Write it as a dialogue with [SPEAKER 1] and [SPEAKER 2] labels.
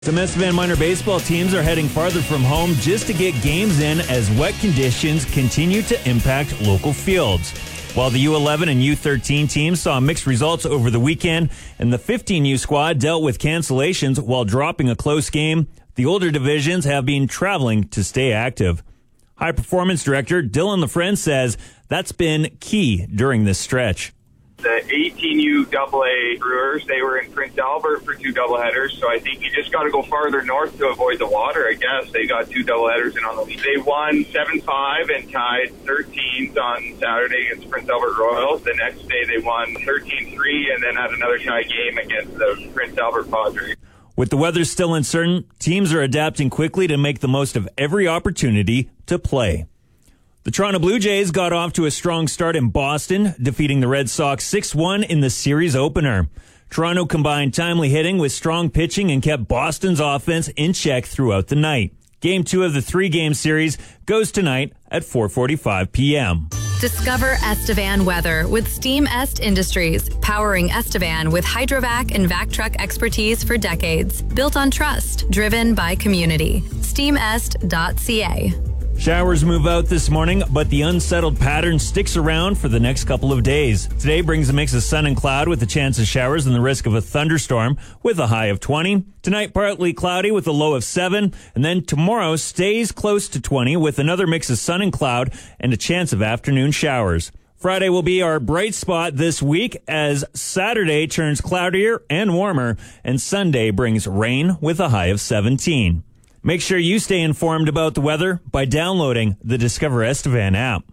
[SPEAKER 1] Some Estevan minor baseball teams are heading farther from home just to get games in as wet conditions continue to impact local fields. While the U11 and U13 teams saw mixed results over the weekend and the 15U squad dealt with cancellations while dropping a close game, the older divisions have been traveling to stay active. High performance director Dylan LaFrance says that's been key during this stretch.
[SPEAKER 2] The 18U AA Brewers, they were in Prince Albert for two doubleheaders, so I think you just got to go farther north to avoid the water, I guess. They got two doubleheaders in on the lead. They won 7-5 and tied 13s on Saturday against Prince Albert Royals. The next day they won 13-3 and then had another tie game against the Prince Albert Padres.
[SPEAKER 1] With the weather still uncertain, teams are adapting quickly to make the most of every opportunity to play. The Toronto Blue Jays got off to a strong start in Boston, defeating the Red Sox 6-1 in the series opener. Toronto combined timely hitting with strong pitching and kept Boston's offense in check throughout the night. Game 2 of the 3-game series goes tonight at 4:45 p.m.
[SPEAKER 3] Discover Estevan weather with Steam Est Industries, powering Estevan with hydrovac and vac truck expertise for decades. Built on trust, driven by community. steamest.ca.
[SPEAKER 1] Showers move out this morning, but the unsettled pattern sticks around for the next couple of days. Today brings a mix of sun and cloud with a chance of showers and the risk of a thunderstorm with a high of 20. Tonight, partly cloudy with a low of 7. And then tomorrow stays close to 20 with another mix of sun and cloud and a chance of afternoon showers. Friday will be our bright spot this week as Saturday turns cloudier and warmer, and Sunday brings rain with a high of 17. Make sure you stay informed about the weather by downloading the Discover Estevan app.